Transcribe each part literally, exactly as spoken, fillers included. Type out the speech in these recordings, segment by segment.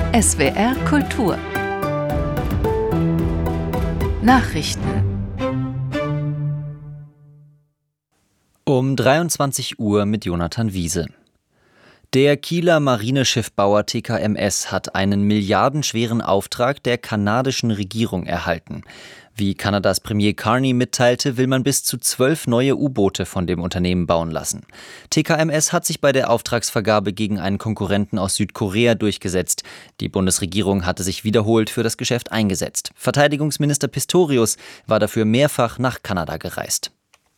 S W R Kultur Nachrichten. Um dreiundzwanzig Uhr mit Jonathan Wiese. Der Kieler Marineschiffbauer T K M S hat einen milliardenschweren Auftrag der kanadischen Regierung erhalten. Wie Kanadas Premier Carney mitteilte, will man bis zu zwölf neue U-Boote von dem Unternehmen bauen lassen. T K M S hat sich bei der Auftragsvergabe gegen einen Konkurrenten aus Südkorea durchgesetzt. Die Bundesregierung hatte sich wiederholt für das Geschäft eingesetzt. Verteidigungsminister Pistorius war dafür mehrfach nach Kanada gereist.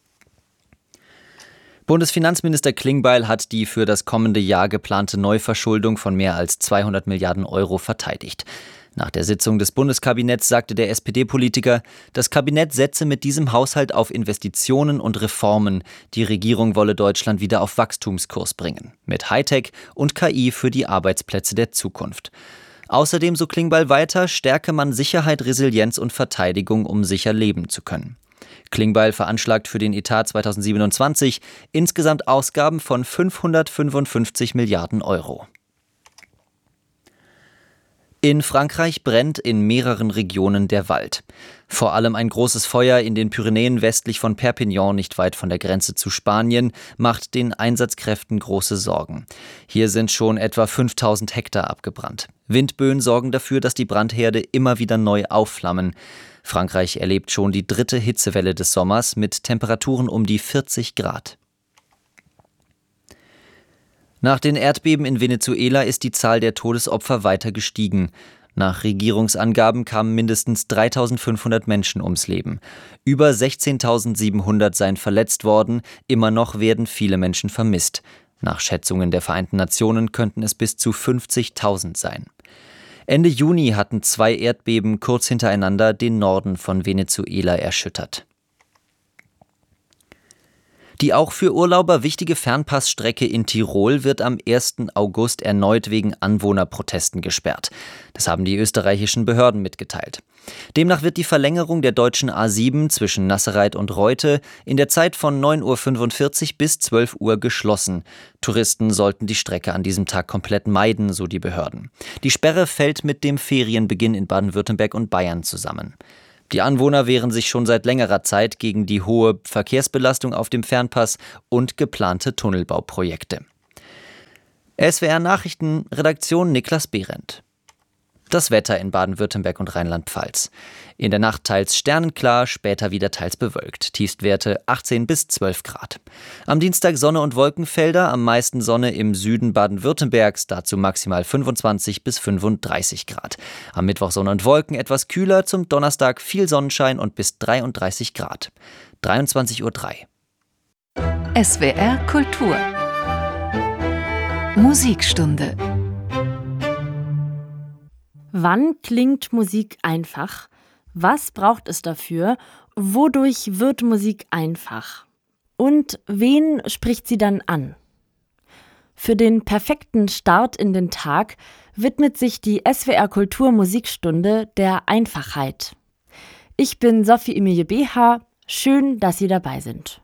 Bundesfinanzminister Klingbeil hat die für das kommende Jahr geplante Neuverschuldung von mehr als zweihundert Milliarden Euro verteidigt. Nach der Sitzung des Bundeskabinetts sagte der S P D-Politiker, das Kabinett setze mit diesem Haushalt auf Investitionen und Reformen. Die Regierung wolle Deutschland wieder auf Wachstumskurs bringen. Mit Hightech und K I für die Arbeitsplätze der Zukunft. Außerdem, so Klingbeil weiter, stärke man Sicherheit, Resilienz und Verteidigung, um sicher leben zu können. Klingbeil veranschlagt für den Etat zweitausendsiebenundzwanzig insgesamt Ausgaben von fünfhundertfünfundfünfzig Milliarden Euro. In Frankreich brennt in mehreren Regionen der Wald. Vor allem ein großes Feuer in den Pyrenäen westlich von Perpignan, nicht weit von der Grenze zu Spanien, macht den Einsatzkräften große Sorgen. Hier sind schon etwa fünftausend Hektar abgebrannt. Windböen sorgen dafür, dass die Brandherde immer wieder neu aufflammen. Frankreich erlebt schon die dritte Hitzewelle des Sommers mit Temperaturen um die vierzig Grad. Nach den Erdbeben in Venezuela ist die Zahl der Todesopfer weiter gestiegen. Nach Regierungsangaben kamen mindestens dreitausendfünfhundert Menschen ums Leben. Über sechzehntausendsiebenhundert seien verletzt worden, immer noch werden viele Menschen vermisst. Nach Schätzungen der Vereinten Nationen könnten es bis zu fünfzigtausend sein. Ende Juni hatten zwei Erdbeben kurz hintereinander den Norden von Venezuela erschüttert. Die auch für Urlauber wichtige Fernpassstrecke in Tirol wird am ersten August erneut wegen Anwohnerprotesten gesperrt. Das haben die österreichischen Behörden mitgeteilt. Demnach wird die Verlängerung der deutschen A sieben zwischen Nassereit und Reute in der Zeit von neun Uhr fünfundvierzig bis zwölf Uhr geschlossen. Touristen sollten die Strecke an diesem Tag komplett meiden, so die Behörden. Die Sperre fällt mit dem Ferienbeginn in Baden-Württemberg und Bayern zusammen. Die Anwohner wehren sich schon seit längerer Zeit gegen die hohe Verkehrsbelastung auf dem Fernpass und geplante Tunnelbauprojekte. S W R Nachrichten, Redaktion Niklas Behrendt. Das Wetter in Baden-Württemberg und Rheinland-Pfalz. In der Nacht teils sternenklar, später wieder teils bewölkt. Tiefstwerte achtzehn bis zwölf Grad. Am Dienstag Sonne und Wolkenfelder, am meisten Sonne im Süden Baden-Württembergs, dazu maximal fünfundzwanzig bis fünfunddreißig Grad. Am Mittwoch Sonne und Wolken etwas kühler, zum Donnerstag viel Sonnenschein und bis dreiunddreißig Grad. dreiundzwanzig Uhr drei. S W R Kultur Musikstunde. Wann klingt Musik einfach? Was braucht es dafür? Wodurch wird Musik einfach? Und wen spricht sie dann an? Für den perfekten Start in den Tag widmet sich die S W R Kultur Musikstunde der Einfachheit. Ich bin Sophie Emilie B H. Schön, dass Sie dabei sind.